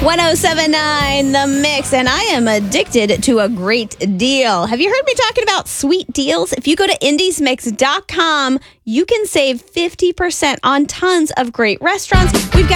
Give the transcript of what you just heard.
1079 The Mix, and I am addicted to a great deal. Have you heard me talking about sweet deals? If you go to indiesmix.com, you can save 50% on tons of great restaurants. We've got